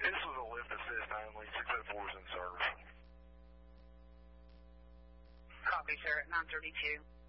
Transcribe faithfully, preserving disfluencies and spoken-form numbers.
This was a lift assist only. six oh four is in service. Copy, sir, at nine thirty-two.